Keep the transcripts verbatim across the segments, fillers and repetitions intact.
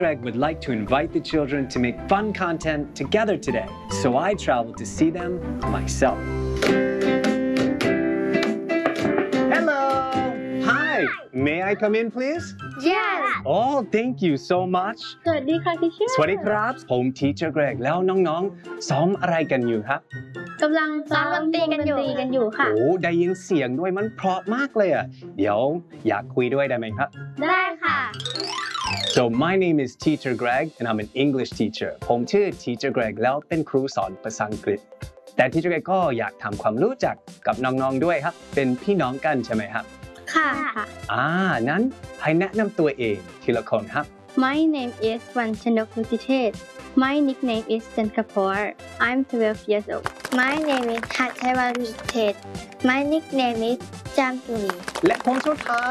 Greg would like to invite the children to make fun content together today, so I traveled to see them myself. Hello! Hi! May I come in, please? Yes. Oh, thank you so much. สวัสดีค่ะที่เชื่อสวัสดีครับ ผม Teacher Greg แล้วน้องๆซ้อมอะไรกันอยู่ครับกำลังซ้อมดนตรีกันอยู่กันอยู่ค่ะโอ้ได้ยินเสียงด้วยมันเพราะมากเลยอ่ะเดี๋ยวอยากคุยด้วยได้ไหมครับได้ค่ะ So my name is Teacher Greg and I'm an English teacher ผมชื่อ Teacher Greg แล้วเป็นครูสอนภาษาอังกฤษแต่ Teacher Greg ก็อยากทำความรู้จักกับน้องๆด้วยครับเป็นพี่น้องกันใช่ไหมครับค่ะอ่านั้นให้แนะนำตัวเองทีละคนครับ My name is Wanchanok Nutitet. My nickname is Jankapor. I'm twelve years old. My name is Hatchaiwan Nutitet. My nickname is Jamtuni. และคนสุดท้าย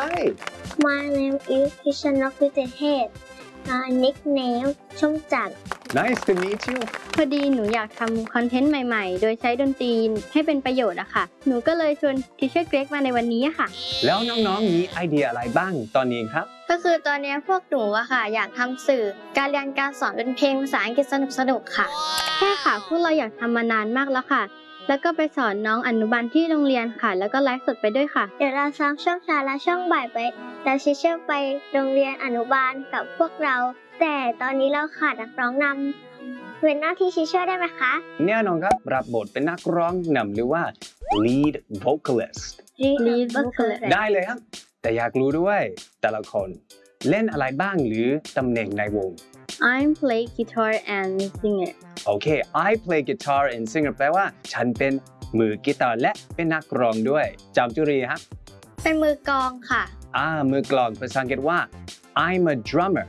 My name is Kishanok Nutitet. My nickname ชมจันทร์ Nice to meet you พอดีหนูอยากทำคอนเทนต์ใหม่ๆ โดยใช้ดนตรีให้เป็นประโยชน์อะค่ะ หนูก็เลยชวน Teacher Greg มาในวันนี้ค่ะแล้วน้องๆมีไอเดียอะไรบ้างตอนนี้ครับก็คือตอนนี้พวกหนูอะค่ะอยากทำสื่อการเรียนการสอนเป็นเพลงภาษาอังกฤษสนุกๆค่ะใช่ค่ะพวกเราอยากทำมานานมากแล้วค่ะ แล้วก็ไปสอนน้องอนุบาลที่โรงเรียนค่ะ แล้วก็ไลฟ์สดไปด้วยค่ะเดี๋ยวเราซ้อมช่วงเช้าและช่วงบ่ายไปแต่ชิเชื่อไปโรงเรียนอนุบาลกับพวกเรา แต่ตอนนี้เราขาดนักร้องนำเป็นหน้าที่ชิเชื่อได้ไหมคะแน่นอนครับรับบทเป็นนักร้องนำหรือว่า lead vocalist Lead vocalist ได้เลยครับแต่อยากรู้ด้วยแต่ละคนเล่นอะไรบ้างหรือตำแหน่งในวง I'm play guitar and singer โอเค I play guitar and singer แปลว่าฉันเป็นมือกีตาร์และเป็นนักร้องด้วยจำจุรีครับเป็นมือกลองค่ะอ่ามือกลองภาษาอังกฤษว่า I'm a drummer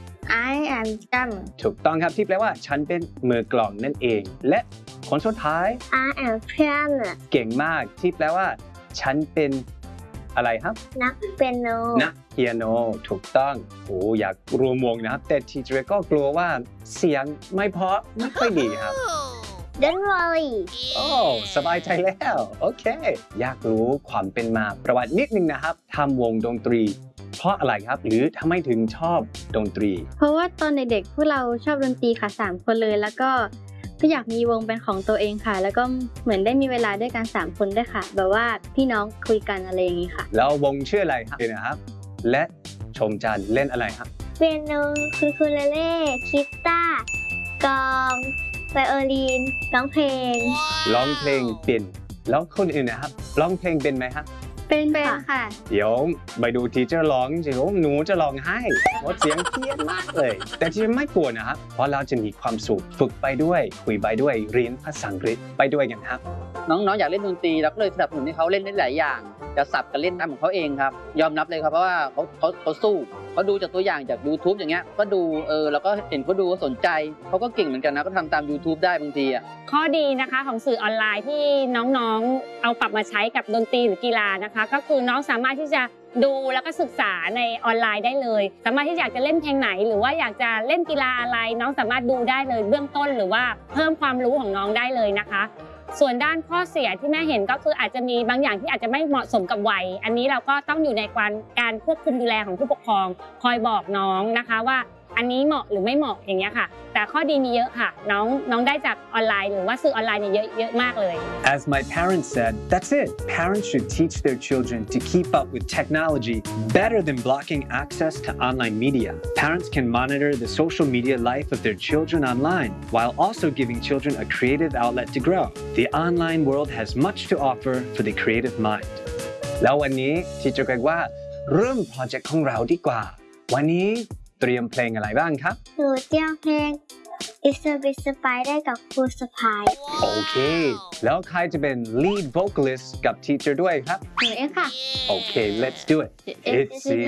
I am drummer ถูกต้องครับที่แปลว่าฉันเป็นมือกลองนั่นเองและคนสุดท้าย I am piano เก่งมากที่แปลว่าฉันเป็นอะไรครับนักเปียโนนักเปียโนถูกต้องโอ้อยากรวมวงนะครับแต่ทีเจอร์ก็กลัวว่าเสียงไม่เพราะไม่ค่อยดีครับ Don't worry โอ้สบายใจแล้วโอเคอยากรู้ความเป็นมาประวัตินิดนึงนะครับทำวงดนตรีเพราะอะไรครับหรือทำไมถึงชอบดนตรีเพราะว่าตอนเด็กๆพวกเราชอบดนตรีค่ะสามคนเลยแล้วก็ก็อยากมีวงเป็นของตัวเองค่ะแล้วก็เหมือนได้มีเวลาด้วยกันสามคนด้วยค่ะแบบว่าพี่น้องคุยกันอะไรอย่างนี้ค่ะแล้ววงชื่ออะไรครับนะครับและชมจันทร์เล่นอะไรครับเปียโนคือคูเลเล่กีตาร์กลองไวโอลินร้องเพลงร้องเพลงเป็นแล้วคนอื่นนะครับร้องเพลงเป็นไหมครับเป็นค่ะเดี๋ยวไปดูทีเจอร์ร้องสิหนูจะร้องไห้เพราะเสียงเพี้ยนมากเลยแต่ที่ไม่กลัวนะครับเพราะเราจะมีความสุขฝึกไปด้วยคุยไปด้วยเรียนภาษาอังกฤษไปด้วยกันครับน้องๆอยากเล่นดนตรีเราก็เลยสนับสนุนให้เขาเล่นได้หลายอย่างจะสับกันเล่นตามของเขาเองครับยอมรับเลยครับเพราะว่าเขาเขาเขาสู้เขาดูจากตัวอย่างจาก YouTube อย่างเงี้ยก็ดูเออแล้วก็เห็นเขาดูสนใจเขาก็เก่งเหมือนกันนะก็ทำตาม YouTube ได้บางทีอ่ะข้อดีนะคะของสื่อออนไลน์ที่น้องๆเอาปรับมาใช้กับดนตรีหรือกีฬานะคะก็คือน้องสามารถที่จะดูแล้วก็ศึกษาในออนไลน์ได้เลยสามารถที่อยากจะเล่นเพลงไหนหรือว่าอยากจะเล่นกีฬาอะไรน้องสามารถดูได้เลยเบื้องต้นหรือว่าเพิ่มความรู้ของน้องได้เลยนะคะส่วนด้านข้อเสียที่แม่เห็นก็คืออาจจะมีบางอย่างที่อาจจะไม่เหมาะสมกับวัยอันนี้เราก็ต้องอยู่ในการการควบคุมดูแลของผู้ปกครองคอยบอกน้องนะคะว่าอันนี้เหมาะหรือไม่เหมาะอย่างเงี้ยค่ะแต่ข้อดีมีเยอะค่ะน้องน้องได้จากออนไลน์หรือว่าสื่อออนไลน์เนี่ยเยอะเยอะมากเลย As my parents said, that's it. Parents should teach their children to keep up with technology better than blocking access to online media. Parents can monitor the social media life of their children online while also giving children a creative outlet to grow. The online world has much to offer for the creative mind. แล้ววันนี้ที่จะเรียกว่าเริ่มโปรเจกต์ของเราดีกว่าวันนี้เตรียมเพลงอะไรบ้างครับหนูเตรียมเพลง It's a bit surprise ได้กับครูสปายโอเคแล้วใครจะเป็น lead vocalist กับ teacher ด้วยครับหนูเองค่ะโอเค let's do it It's a